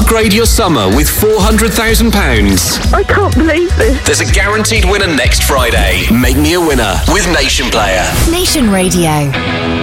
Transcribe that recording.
upgrade your summer with £400,000. I can't believe this. There's a guaranteed winner next Friday. Make me a winner with Nation Player. Nation Radio.